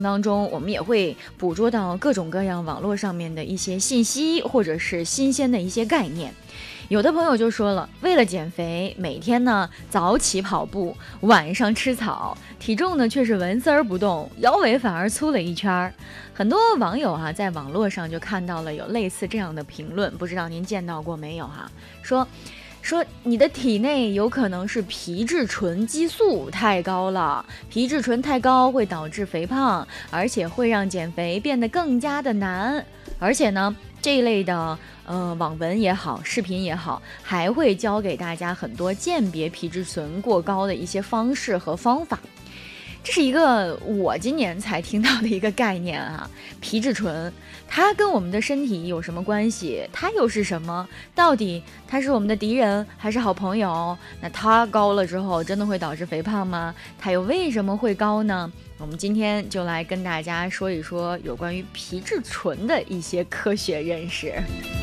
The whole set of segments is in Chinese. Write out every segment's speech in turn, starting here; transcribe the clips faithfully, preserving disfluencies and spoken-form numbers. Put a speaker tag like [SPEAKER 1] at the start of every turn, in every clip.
[SPEAKER 1] 当中，我们也会捕捉到各种各样网络上面的一些信息，或者是新鲜的一些概念。有的朋友就说了，为了减肥，每天呢早起跑步，晚上吃草，体重呢却是纹丝儿不动，腰围反而粗了一圈儿。很多网友啊，在网络上就看到了有类似这样的评论，不知道您见到过没有哈？说。说你的体内有可能是皮质醇激素太高了，皮质醇太高会导致肥胖，而且会让减肥变得更加的难。而且呢，这一类的呃网文也好，视频也好，还会教给大家很多鉴别皮质醇过高的一些方式和方法。这是一个我今年才听到的一个概念啊，皮质醇，它跟我们的身体有什么关系？它又是什么？到底它是我们的敌人还是好朋友？那它高了之后，真的会导致肥胖吗？它又为什么会高呢？我们今天就来跟大家说一说有关于皮质醇的一些科学认识。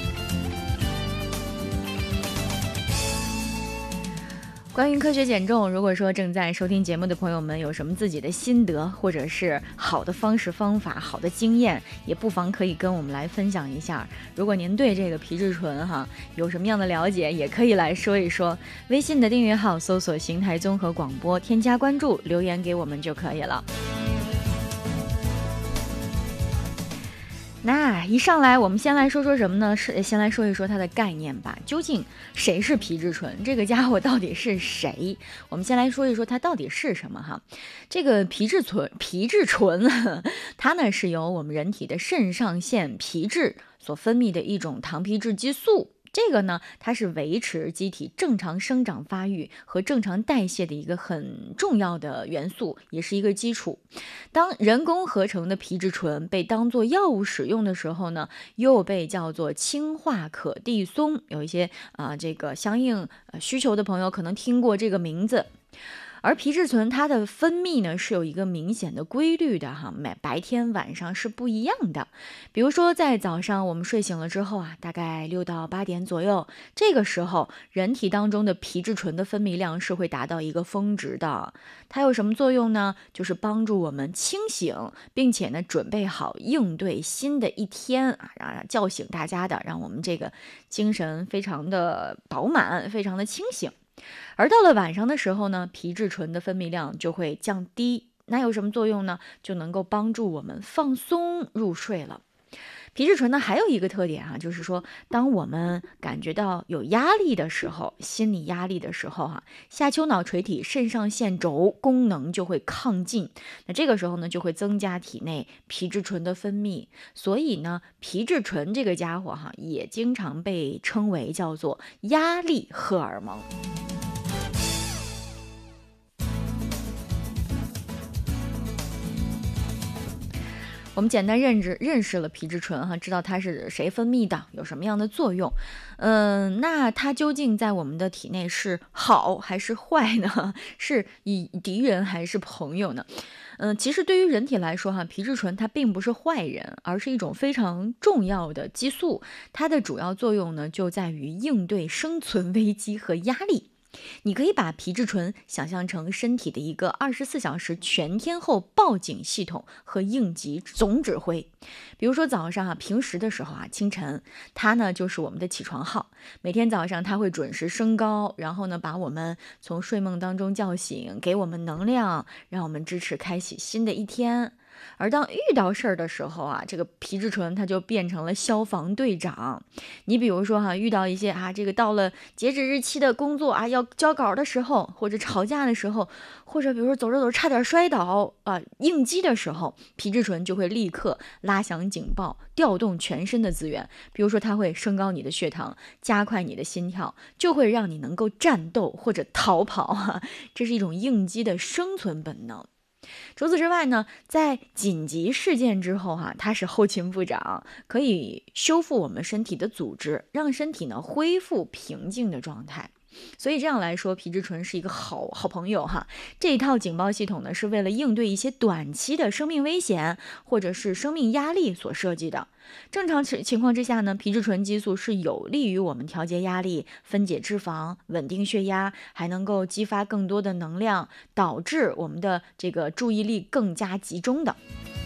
[SPEAKER 1] 关于科学减重，如果说正在收听节目的朋友们有什么自己的心得，或者是好的方式方法、好的经验，也不妨可以跟我们来分享一下。如果您对这个皮质醇哈有什么样的了解，也可以来说一说。微信的订阅号搜索邢台综合广播，添加关注，留言给我们就可以了。那一上来，我们先来说说什么呢？是先来说一说它的概念吧。究竟谁是皮质醇？这个家伙到底是谁？我们先来说一说它到底是什么哈。这个皮质醇，皮质醇，它呢是由我们人体的肾上腺皮质所分泌的一种糖皮质激素。这个呢，它是维持机体正常生长发育和正常代谢的一个很重要的元素，也是一个基础。当人工合成的皮质醇被当作药物使用的时候呢，又被叫做氢化可地松。有一些啊、呃，这个相应、呃、需求的朋友可能听过这个名字。而皮质醇它的分泌呢是有一个明显的规律的哈，每白天晚上是不一样的。比如说在早上我们睡醒了之后啊，大概六到八点左右，这个时候人体当中的皮质醇的分泌量是会达到一个峰值的。它有什么作用呢？就是帮助我们清醒，并且呢准备好应对新的一天啊，让叫醒大家的，让我们这个精神非常的饱满，非常的清醒。而到了晚上的时候呢，皮质醇的分泌量就会降低。那有什么作用呢？就能够帮助我们放松入睡了。皮质醇呢还有一个特点啊，就是说当我们感觉到有压力的时候，心理压力的时候哈、啊，下丘脑垂体肾上腺轴功能就会亢进，那这个时候呢就会增加体内皮质醇的分泌。所以呢，皮质醇这个家伙哈、啊，也经常被称为叫做压力荷尔蒙。我们简单认知认识了皮质醇哈，知道它是谁分泌的，有什么样的作用。嗯，那它究竟在我们的体内是好还是坏呢？是以敌人还是朋友呢？嗯，其实对于人体来说哈，皮质醇它并不是坏人，而是一种非常重要的激素。它的主要作用呢，就在于应对生存危机和压力。你可以把皮质醇想象成身体的一个二十四小时全天候报警系统和应急总指挥。比如说早上啊，平时的时候啊，清晨，它呢就是我们的起床号。每天早上它会准时升高，然后呢把我们从睡梦当中叫醒，给我们能量，让我们支持开启新的一天。而当遇到事儿的时候啊，这个皮质醇它就变成了消防队长。你比如说哈、啊，遇到一些啊，这个到了截止日期的工作啊，要交稿的时候，或者吵架的时候，或者比如说走着走着差点摔倒啊，应激的时候，皮质醇就会立刻拉响警报，调动全身的资源。比如说它会升高你的血糖，加快你的心跳，就会让你能够战斗或者逃跑啊，这是一种应激的生存本能。除此之外呢，在紧急事件之后哈、啊，它是后勤部长，可以修复我们身体的组织，让身体呢恢复平静的状态。所以这样来说，皮质醇是一个好好朋友哈。这一套警报系统呢，是为了应对一些短期的生命危险或者是生命压力所设计的。正常情况之下呢，皮质醇激素是有利于我们调节压力、分解脂肪、稳定血压，还能够激发更多的能量，导致我们的这个注意力更加集中的。